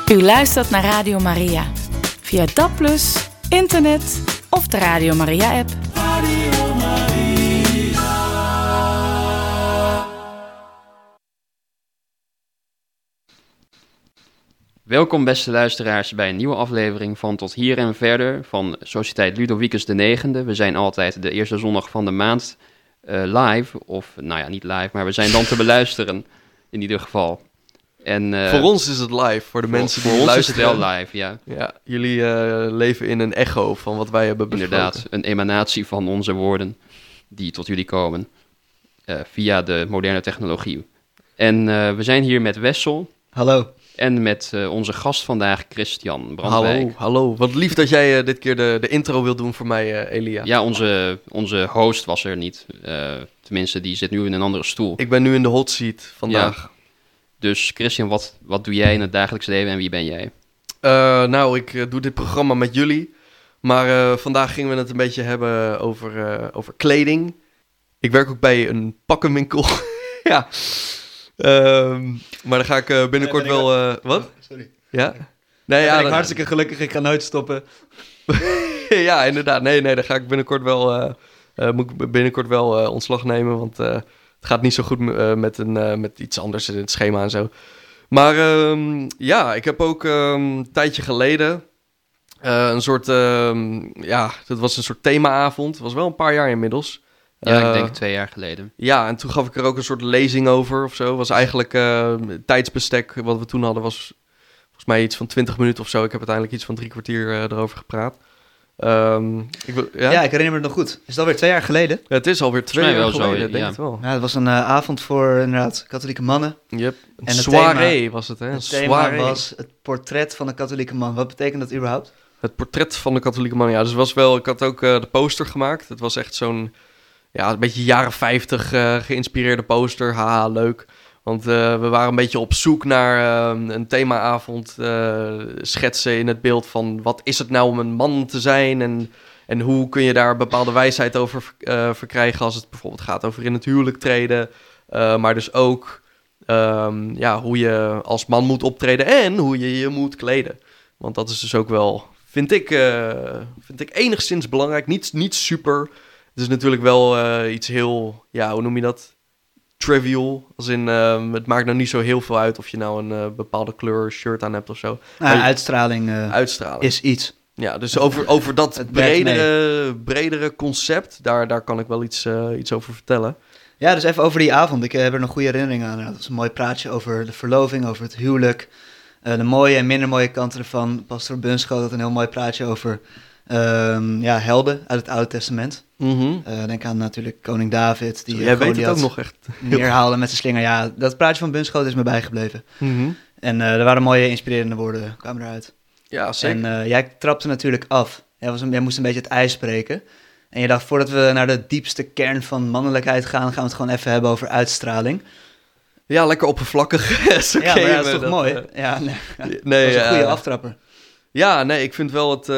U luistert naar Radio Maria. Via DAB+, internet of de Radio Maria-app. Radio Maria. Welkom beste luisteraars bij een nieuwe aflevering van Tot Hier en Verder van Sociëteit Ludovicus IX. We zijn altijd de eerste zondag van de maand live, of nou ja, niet live, maar we zijn dan te beluisteren in ieder geval. En, voor ons is het live, voor de mensen die luisteren. Voor ons is het wel live, ja. Ja, jullie leven in een echo van wat wij hebben besproken. Inderdaad, een emanatie van onze woorden die tot jullie komen via de moderne technologie. En we zijn hier met Wessel. Hallo. En met onze gast vandaag, Christian Brandwijk. Hallo. Wat lief dat jij dit keer de intro wilt doen voor mij, Elia. Ja, onze host was er niet. Tenminste, die zit nu in een andere stoel. Ik ben nu in de hot seat vandaag. Ja. Dus Christian, wat doe jij in het dagelijks leven en wie ben jij? Ik doe dit programma met jullie. Maar vandaag gingen we het een beetje hebben over kleding. Ik werk ook bij een pakkenwinkel. Ja. Maar dan ga ik binnenkort wel... wat? Sorry. Ja? Nee, ja, ben ik hartstikke gelukkig. Ik ga nooit stoppen. Ja, inderdaad. Nee, dan ga ik binnenkort wel... moet ik binnenkort wel ontslag nemen, want... Het gaat niet zo goed met iets anders in het schema en zo. Maar ik heb ook een tijdje geleden een soort... dat was een soort themaavond. Het was wel een paar jaar inmiddels. Ja, ik denk 2 jaar geleden. Ja, en toen gaf ik er ook een soort lezing over of zo. Was eigenlijk tijdsbestek wat we toen hadden was volgens mij iets van 20 minuten of zo. Ik heb uiteindelijk iets van 3 kwartier erover gepraat. Ik herinner me het nog goed. Is het alweer 2 jaar geleden? Het is alweer 2 jaar geleden, denk ik wel. Ja, het was een avond voor inderdaad katholieke mannen. Yep. En soirée was het, hè? Het thema was het portret van de katholieke man. Wat betekent dat überhaupt? Het portret van de katholieke man, ja. Dus was wel, ik had ook de poster gemaakt. Het was echt zo'n, een beetje jaren 50 geïnspireerde poster. Haha, leuk. Want we waren een beetje op zoek naar een themaavond schetsen in het beeld van... wat is het nou om een man te zijn en hoe kun je daar bepaalde wijsheid over verkrijgen... als het bijvoorbeeld gaat over in het huwelijk treden. Maar dus ook hoe je als man moet optreden en hoe je je moet kleden. Want dat is dus ook wel, vind ik enigszins belangrijk. Niet super. Het is natuurlijk wel iets heel, hoe noem je dat... trivial, als in het maakt nou niet zo heel veel uit of je nou een bepaalde kleur shirt aan hebt of zo. Uitstraling is iets. Ja, dus over dat bredere concept, daar kan ik wel iets over vertellen. Ja, dus even over die avond. Ik heb er nog goede herinneringen aan. Dat was een mooi praatje over de verloving, over het huwelijk. De mooie en minder mooie kanten ervan. Pastor Bunschoot had een heel mooi praatje over helden uit het Oude Testament. Mm-hmm. Denk aan natuurlijk koning David. Die jij weet het ook nog echt. Neerhaalde met zijn slinger. Ja, dat praatje van Bunschoot is me bijgebleven. Mm-hmm. En er waren mooie inspirerende woorden, kwamen eruit. Ja, zeker. En jij trapte natuurlijk af. Jij moest een beetje het ijs breken. En je dacht, voordat we naar de diepste kern van mannelijkheid gaan we het gewoon even hebben over uitstraling. Ja, lekker oppervlakkig. Ja, maar dat is toch mooi? Dat is een goede aftrapper. Ja, nee, ik vind wel het...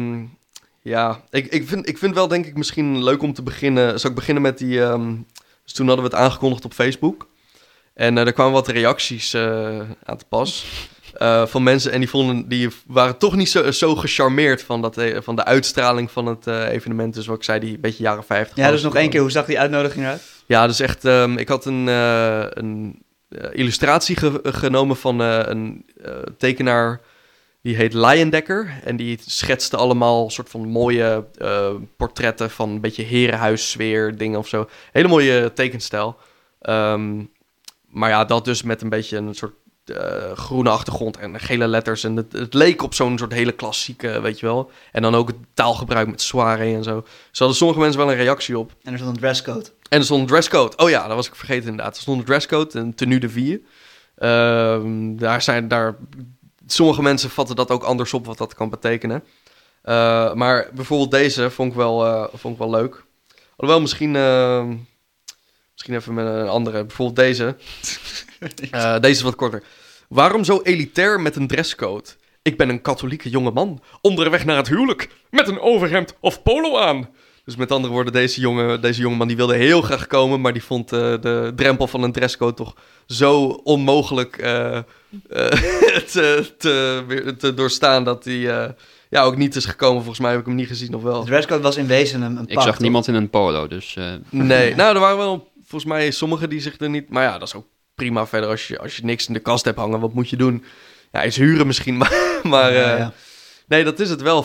Ik vind wel denk ik misschien leuk om te beginnen. Zal ik beginnen met die... Dus toen hadden we het aangekondigd op Facebook. En er kwamen wat reacties aan te pas. Van mensen en die waren toch niet zo gecharmeerd van de uitstraling van het evenement. Dus wat ik zei, die een beetje jaren 50. Ja, dus nog 1 keer, hoe zag die uitnodiging eruit? Ja, dus echt, ik had een illustratie genomen van een tekenaar, die heet Leyendecker. En die schetste allemaal soort van mooie portretten van een beetje herenhuissfeer dingen of zo. Hele mooie tekenstijl. Maar ja, dat dus met een beetje een soort groene achtergrond en gele letters. En het leek op zo'n soort hele klassieke, weet je wel. En dan ook het taalgebruik met soirée en zo. Dus hadden sommige mensen wel een reactie op. En er stond een dresscode. En er stond een dresscode. Oh ja, dat was ik vergeten inderdaad. Er stond een dresscode, een tenue de vie. Sommige mensen vatten dat ook anders op wat dat kan betekenen. Maar bijvoorbeeld deze vond ik wel leuk. Alhoewel misschien even met een andere. Bijvoorbeeld deze. Deze is wat korter. Waarom zo elitair met een dresscode? Ik ben een katholieke jonge man, onderweg naar het huwelijk, met een overhemd of polo aan. Dus met andere woorden, deze jongeman die wilde heel graag komen, maar die vond de drempel van een dresscode toch zo onmogelijk te doorstaan dat hij ook niet is gekomen. Volgens mij heb ik hem niet gezien of wel. De dresscode was in wezen een Ik pak, zag toch? niemand in een polo, dus... Nee, nou, er waren wel volgens mij sommigen die zich er niet... Maar ja, dat is ook prima verder als je niks in de kast hebt hangen. Wat moet je doen? Ja, eens huren misschien, maar Ja. nee, dat is het wel.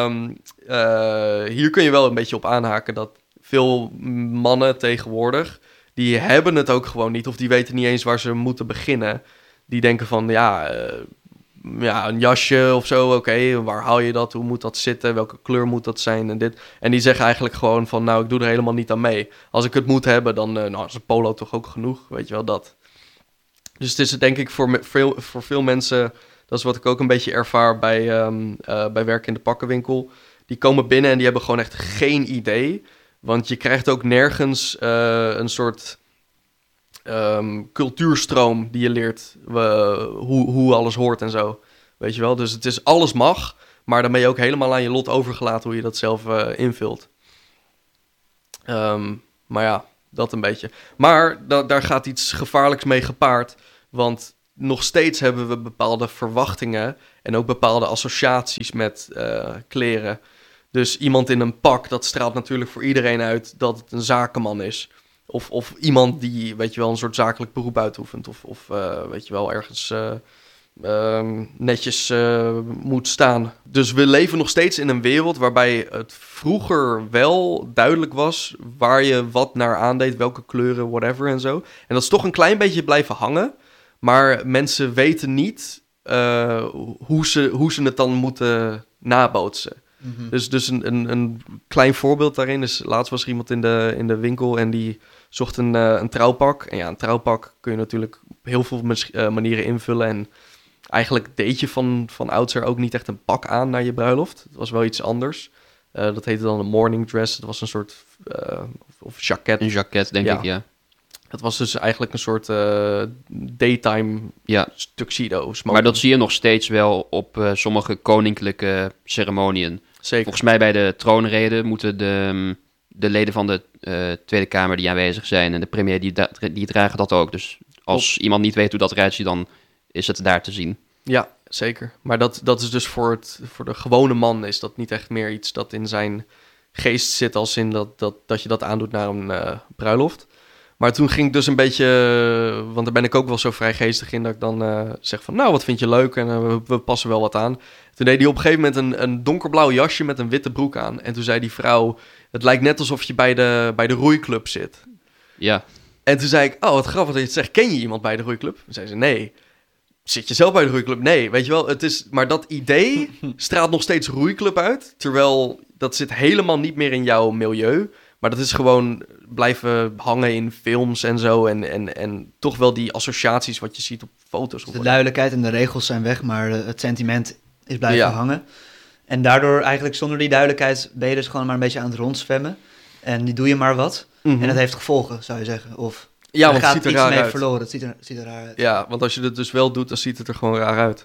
Hier kun je wel een beetje op aanhaken dat veel mannen tegenwoordig, die hebben het ook gewoon niet. Of die weten niet eens waar ze moeten beginnen. Die denken van, een jasje of zo. Oké, waar haal je dat? Hoe moet dat zitten? Welke kleur moet dat zijn? En dit. En die zeggen eigenlijk gewoon van, nou, ik doe er helemaal niet aan mee. Als ik het moet hebben, dan is een polo toch ook genoeg. Weet je wel, dat. Dus het is denk ik voor veel mensen... Dat is wat ik ook een beetje ervaar bij werken in de pakkenwinkel. Die komen binnen en die hebben gewoon echt geen idee. Want je krijgt ook nergens een soort cultuurstroom die je leert. Hoe alles hoort en zo. Weet je wel? Dus het is alles mag. Maar dan ben je ook helemaal aan je lot overgelaten hoe je dat zelf invult. Maar ja, dat een beetje. Maar daar gaat iets gevaarlijks mee gepaard. Want nog steeds hebben we bepaalde verwachtingen en ook bepaalde associaties met kleren. Dus iemand in een pak, dat straalt natuurlijk voor iedereen uit dat het een zakenman is. Of iemand die, weet je wel, een soort zakelijk beroep uitoefent. Of weet je wel, ergens netjes moet staan. Dus we leven nog steeds in een wereld waarbij het vroeger wel duidelijk was waar je wat naar aandeed, welke kleuren, whatever en zo. En dat is toch een klein beetje blijven hangen. Maar mensen weten niet hoe ze het dan moeten nabootsen. Mhm. Dus een klein voorbeeld daarin is... Laatst was er iemand in de winkel en die zocht een trouwpak. En ja, een trouwpak kun je natuurlijk op heel veel manieren invullen. En eigenlijk deed je van oudsher ook niet echt een pak aan naar je bruiloft. Het was wel iets anders. Dat heette dan een morning dress. Het was een soort... of jacket. Een jacket, denk ik, ja. Het was dus eigenlijk een soort daytime tuxedo. Smoking. Maar dat zie je nog steeds wel op sommige koninklijke ceremoniën. Zeker. Volgens mij bij de troonrede moeten de leden van de Tweede Kamer die aanwezig zijn en de premier, die dragen dat ook. Dus als iemand niet weet hoe dat eruit ziet, dan is het daar te zien. Ja, zeker. Maar dat is dus voor de gewone man is dat niet echt meer iets dat in zijn geest zit, als in dat je dat aandoet naar een bruiloft. Maar toen ging ik dus een beetje... Want daar ben ik ook wel zo vrijgeestig in... dat ik dan zeg van... Nou, wat vind je leuk? En we passen wel wat aan. Toen deed hij op een gegeven moment een donkerblauw jasje... met een witte broek aan. En toen zei die vrouw... Het lijkt net alsof je bij de roeiclub zit. Ja. En toen zei ik... Oh, wat grappig dat je het zegt. Ken je iemand bij de roeiclub? Toen zei ze... Nee. Zit je zelf bij de roeiclub? Nee. Weet je wel, het is... Maar dat idee straalt nog steeds roeiclub uit. Terwijl dat zit helemaal niet meer in jouw milieu... Maar dat is gewoon blijven hangen in films en zo. En toch wel die associaties wat je ziet op foto's. De duidelijkheid en de regels zijn weg, maar het sentiment is blijven hangen. En daardoor eigenlijk zonder die duidelijkheid ben je dus gewoon maar een beetje aan het rondzwemmen. En die doe je maar wat. Mm-hmm. En dat heeft gevolgen, zou je zeggen. Of ja, er want gaat het ziet er iets raar mee uit. verloren. Het ziet er raar uit. Ja, want als je het dus wel doet, dan ziet het er gewoon raar uit.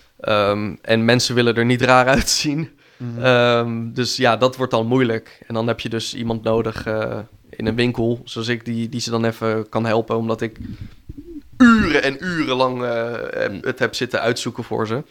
En mensen willen er niet raar uitzien. Mm-hmm. Dus ja, dat wordt dan moeilijk. En dan heb je dus iemand nodig in een winkel, zoals ik, die ze dan even kan helpen, omdat ik uren en uren lang het heb zitten uitzoeken voor ze.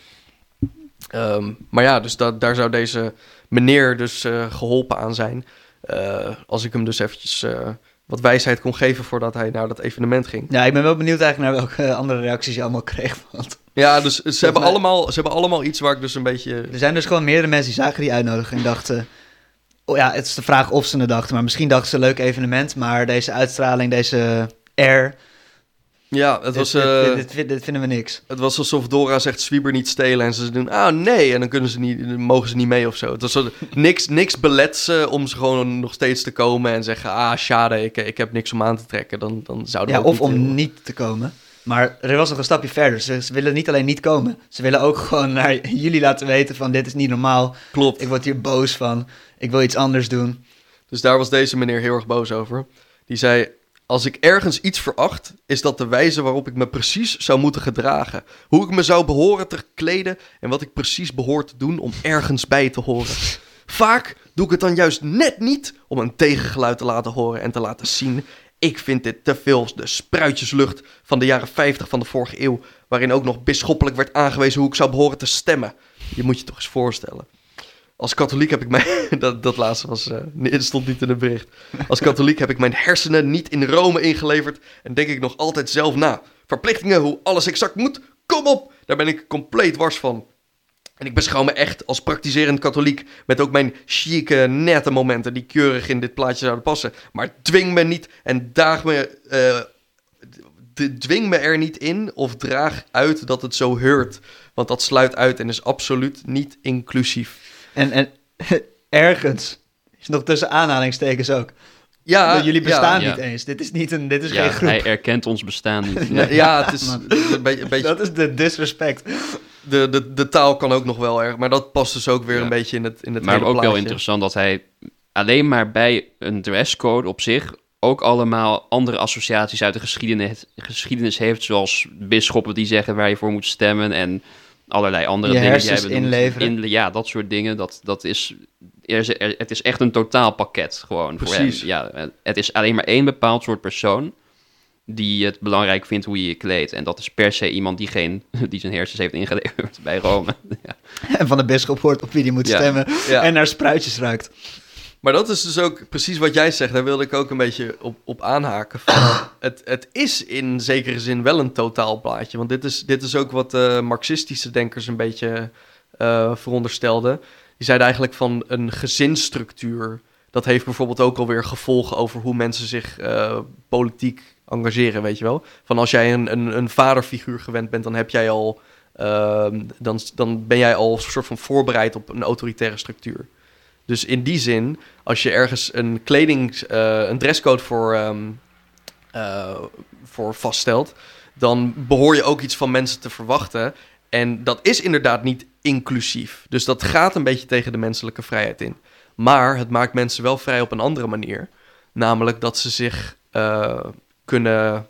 Maar ja, dus daar zou deze meneer dus geholpen aan zijn. Als ik hem dus eventjes wat wijsheid kon geven voordat hij naar dat evenement ging. Ja, ik ben wel benieuwd eigenlijk naar welke andere reacties je allemaal kreeg. Want Ja, dus ze hebben allemaal iets waar ik dus een beetje... er zijn dus gewoon meerdere mensen die zagen die uitnodiging en dachten... Oh ja, het is de vraag of ze het dachten, maar misschien dachten ze een leuk evenement, maar deze uitstraling, deze air... Ja, het was... Dit vinden we niks. Het was alsof Dora zegt, zwieber niet stelen. En ze doen, nee. En dan mogen ze niet mee of zo. Het was niks belet ze om ze gewoon nog steeds te komen en zeggen... schade, ik heb niks om aan te trekken. Dan zouden we ook of om niet te komen. Maar er was nog een stapje verder. Ze willen niet alleen niet komen. Ze willen ook gewoon naar jullie laten weten van... dit is niet normaal. Klopt. Ik word hier boos van. Ik wil iets anders doen. Dus daar was deze meneer heel erg boos over. Die zei... Als ik ergens iets veracht, is dat de wijze waarop ik me precies zou moeten gedragen. Hoe ik me zou behoren te kleden en wat ik precies behoor te doen om ergens bij te horen. Vaak doe ik het dan juist net niet om een tegengeluid te laten horen en te laten zien. ik vind dit te veel de spruitjeslucht van de jaren 50 van de vorige eeuw, waarin ook nog bisschoppelijk werd aangewezen hoe ik zou behoren te stemmen. Je moet je toch eens voorstellen. Als katholiek heb ik mijn... dat laatste stond niet in het bericht. Als katholiek heb ik mijn hersenen niet in Rome ingeleverd en denk ik nog altijd zelf na. Verplichtingen, hoe alles exact moet, kom op! Daar ben ik compleet wars van. En ik beschouw me echt als praktiserend katholiek met ook mijn chique, nette momenten die keurig in dit plaatje zouden passen. Maar dwing me niet en dwing me er niet in of draag uit dat het zo heurt. Want dat sluit uit en is absoluut niet inclusief. En ergens is nog tussen aanhalingstekens ook. Ja, jullie bestaan ja. niet eens. Dit is Ja, geen groep. hij erkent ons bestaan niet. Ja, het is een beetje... Dat is de disrespect. De taal kan ook nog wel erg, maar dat past dus ook weer een beetje in het Maar hele ook wel plaatje. interessant dat hij alleen maar bij een dresscode op zich ook allemaal andere associaties uit de geschiedenis heeft, zoals bisschoppen die zeggen waar je voor moet stemmen en allerlei andere Je dingen die hij hersens benoemt. inleveren. Ja, dat soort dingen. Het is echt een totaalpakket gewoon voor hem. Precies. Ja, het is alleen maar één bepaald soort persoon die het belangrijk vindt hoe je je kleedt. En dat is per se iemand die zijn hersens heeft ingeleverd bij Rome. Ja. En van de bisschop hoort op wie die moet Ja. stemmen. Ja. En naar spruitjes ruikt. Maar dat is dus ook precies wat jij zegt. Daar wilde ik ook een beetje op aanhaken. Van, het is in zekere zin wel een totaalplaatje. Want dit is ook wat marxistische denkers een beetje veronderstelden. Die zeiden eigenlijk van een gezinsstructuur. Dat heeft bijvoorbeeld ook alweer gevolgen over hoe mensen zich politiek engageren, weet je wel. Van als jij een vaderfiguur gewend bent, dan heb jij al... dan ben jij al een soort van voorbereid op een autoritaire structuur. Dus in die zin, als je ergens een dresscode voor vaststelt, dan behoor je ook iets van mensen te verwachten. En dat is inderdaad niet inclusief. Dus dat gaat een beetje tegen de menselijke vrijheid in. Maar het maakt mensen wel vrij op een andere manier. Namelijk dat ze zich kunnen...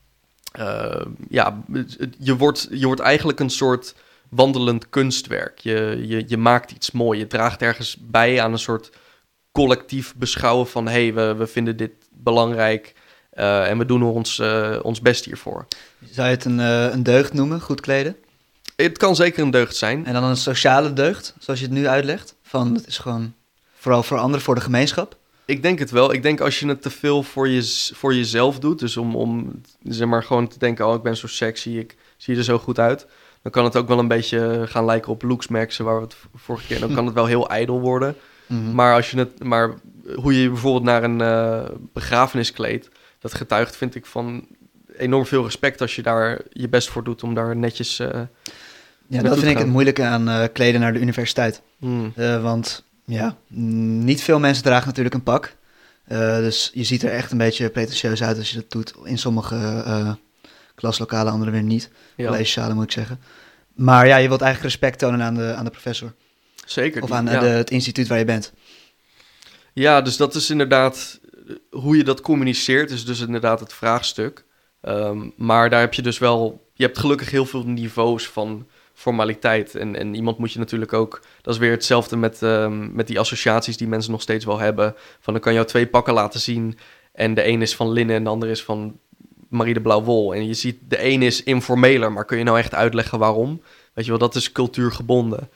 je wordt eigenlijk een soort wandelend kunstwerk. Je maakt iets mooi. Je draagt ergens bij aan een soort collectief beschouwen van... hey, we vinden dit belangrijk en we doen ons best hiervoor. Zou je het een deugd noemen, goed kleden? Het kan zeker een deugd zijn. En dan een sociale deugd, zoals je het nu uitlegt? Van, het is gewoon vooral voor anderen, voor de gemeenschap? Ik denk het wel. Ik denk als je het te veel voor jezelf doet... dus om zeg maar gewoon te denken... oh, ik ben zo sexy, ik zie er zo goed uit... dan kan het ook wel een beetje gaan lijken op Looksmaxen... waar we het vorige keer... dan kan het wel heel ijdel worden. Mm-hmm. Maar hoe je bijvoorbeeld naar een begrafenis kleedt... dat getuigt, vind ik, van enorm veel respect... als je daar je best voor doet om daar netjes Ja, dat vind ik het moeilijke aan kleden naar de universiteit. Hmm. Want ja, niet veel mensen dragen natuurlijk een pak. Dus je ziet er echt een beetje pretentieus uit als je dat doet. In sommige klaslokalen, andere weer niet. Ja, Collegezalen moet ik zeggen. Maar ja, je wilt eigenlijk respect tonen aan de professor. zeker. Of aan ja. het instituut waar je bent. Ja, dus dat is inderdaad... hoe je dat communiceert is dus inderdaad het vraagstuk. Maar daar heb je dus wel... je hebt gelukkig heel veel niveaus van formaliteit. En iemand moet je natuurlijk ook... dat is weer hetzelfde met die associaties die mensen nog steeds wel hebben. Van dan kan je 2 pakken laten zien... en de een is van linnen en de ander is van Marie de Blauw-Wol. En je ziet, de een is informeler... maar kun je nou echt uitleggen waarom? Weet je wel, dat is cultuurgebonden.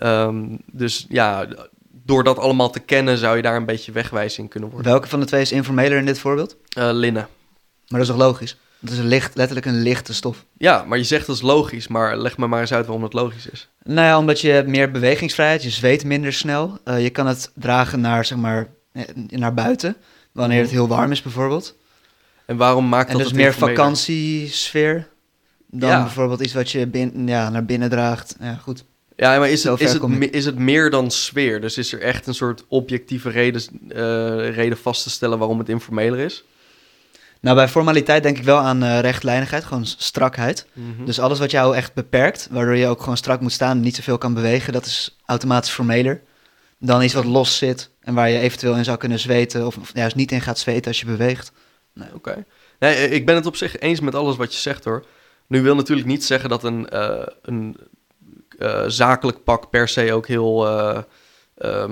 Dus ja... door dat allemaal te kennen zou je daar een beetje wegwijs in kunnen worden. Welke van de twee is informeler in dit voorbeeld? Linnen. Maar dat is toch logisch? Het is letterlijk een lichte stof. Ja, maar je zegt dat is logisch, maar leg me maar eens uit waarom dat logisch is. Nou ja, omdat je hebt meer bewegingsvrijheid, je zweet minder snel. Je kan het dragen naar, zeg maar, naar buiten, wanneer het heel warm is bijvoorbeeld. En waarom maakt En dat dus het meer informeler? vakantiesfeer dan Ja. bijvoorbeeld iets wat je naar binnen draagt. Ja, goed. Ja, maar Zo ver kom ik. is het meer dan sfeer? Dus is er echt een soort objectieve reden vast te stellen waarom het informeler is? Nou, bij formaliteit denk ik wel aan rechtlijnigheid, gewoon strakheid. Dus alles wat jou echt beperkt, waardoor je ook gewoon strak moet staan en niet zoveel kan bewegen, dat is automatisch formeler. Dan iets wat los zit en waar je eventueel in zou kunnen zweten of juist niet in gaat zweten als je beweegt. Oké. Nee, ik ben het op zich eens met alles wat je zegt, hoor. Nu wil natuurlijk niet zeggen dat een zakelijk pak per se ook heel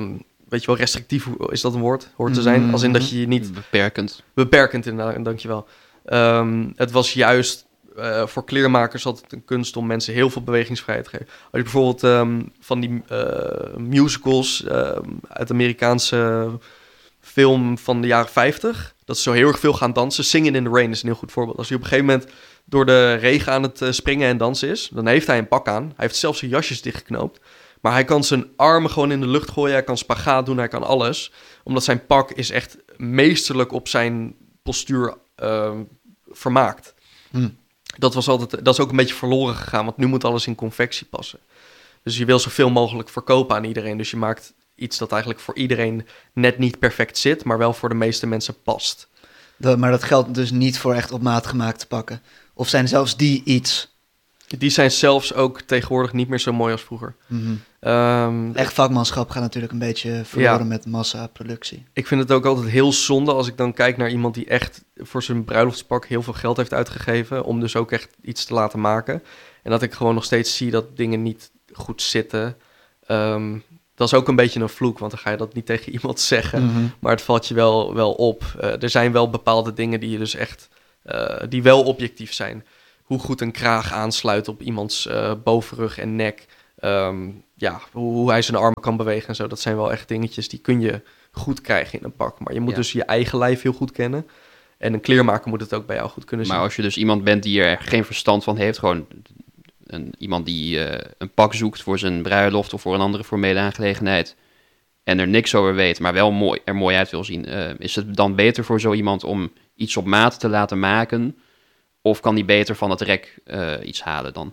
weet je wel, restrictief, is dat een woord? Hoort te zijn. Als in dat je niet... Beperkend, inderdaad, dankjewel. Het was juist voor kleermakers altijd een kunst om mensen heel veel bewegingsvrijheid te geven. Als je bijvoorbeeld van die musicals uit de Amerikaanse film van de jaren 50... dat ze zo heel erg veel gaan dansen. Singing in the Rain is een heel goed voorbeeld. Als hij op een gegeven moment door de regen aan het springen en dansen is... dan heeft hij een pak aan. Hij heeft zelfs zijn jasjes dichtgeknoopt. Maar hij kan zijn armen gewoon in de lucht gooien. Hij kan spagaat doen, hij kan alles. Omdat zijn pak is echt meesterlijk op zijn postuur vermaakt. Dat is ook een beetje verloren gegaan, want nu moet alles in confectie passen. Dus je wil zoveel mogelijk verkopen aan iedereen. Dus je maakt iets dat eigenlijk voor iedereen net niet perfect zit, maar wel voor de meeste mensen past. Maar dat geldt dus niet voor echt op maat gemaakte pakken? Of zijn zelfs die iets? Die zijn zelfs ook tegenwoordig niet meer zo mooi als vroeger. Echt vakmanschap gaat natuurlijk een beetje verloren met massaproductie. Ik vind het ook altijd heel zonde als ik dan kijk naar iemand die echt voor zijn bruiloftspak heel veel geld heeft uitgegeven, om dus ook echt iets te laten maken. En dat ik gewoon nog steeds zie dat dingen niet goed zitten. Dat is ook een beetje een vloek, want dan ga je dat niet tegen iemand zeggen. Maar het valt je wel op. Er zijn wel bepaalde dingen die je dus echt, die wel objectief zijn. Hoe goed een kraag aansluit op iemands bovenrug en nek. Hoe hij zijn armen kan bewegen en zo. Dat zijn wel echt dingetjes die kun je goed krijgen in een pak. Maar je moet dus je eigen lijf heel goed kennen. En een kleermaker moet het ook bij jou goed kunnen zien. Maar als je dus iemand bent die er geen verstand van heeft... gewoon iemand die een pak zoekt voor zijn bruiloft... of voor een andere formele aangelegenheid... en er niks over weet, maar wel er mooi uit wil zien... is het dan beter voor zo iemand om iets op maat te laten maken... of kan die beter van het rek iets halen dan?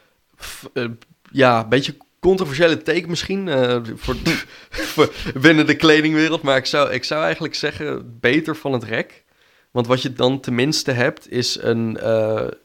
Een beetje controversiële take misschien voor binnen de kledingwereld. Maar ik zou eigenlijk zeggen beter van het rek. Want wat je dan tenminste hebt is